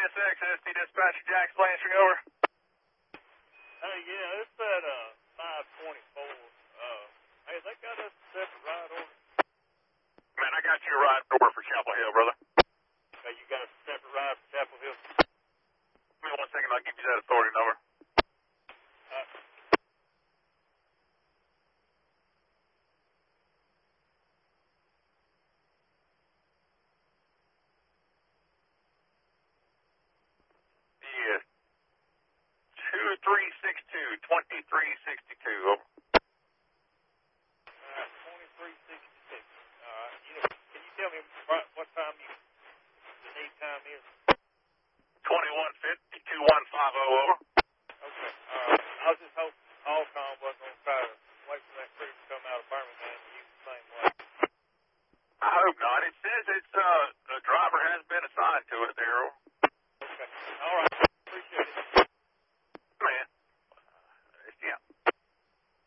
NSX, SD Dispatcher, Jack's Lansing, over. Hey, yeah, it's at 524. Hey, they got us a separate ride order. Man, I got you a ride order for Chapel Hill, brother. Hey, you got a separate ride for Chapel Hill? Give me 1 second, I'll give you that authority number. Yes. 2362, 2362, over. 2366. All right. Can you tell me what time the need time is? 2150, 2150, over. Okay. All right. I was just hoping Allcom wasn't going to try to wait for that crew to come out of Birmingham and use the same way. I hope not. It says it's, the driver has been assigned to it there, over.